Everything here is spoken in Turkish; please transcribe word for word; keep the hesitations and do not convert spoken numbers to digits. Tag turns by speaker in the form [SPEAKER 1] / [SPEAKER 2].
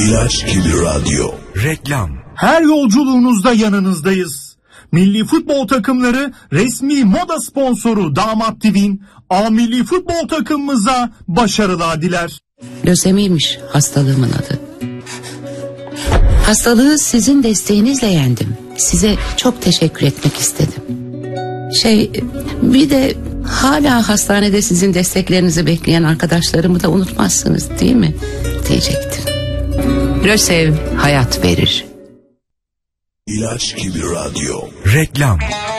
[SPEAKER 1] İlaç gibi radyo.
[SPEAKER 2] Reklam.
[SPEAKER 3] Her yolculuğunuzda yanınızdayız. Milli futbol takımları resmi moda sponsoru Damat T V'nin A Milli Futbol takımımıza başarılar diler.
[SPEAKER 4] Lösemiymiş hastalığımın adı. Hastalığı sizin desteğinizle yendim. Size çok teşekkür etmek istedim. Şey, bir de hala hastanede sizin desteklerinizi bekleyen arkadaşlarımı da unutmazsınız değil mi? Diyecektim. Lösev hayat verir.
[SPEAKER 1] İlaç gibi radyo.
[SPEAKER 2] Reklam.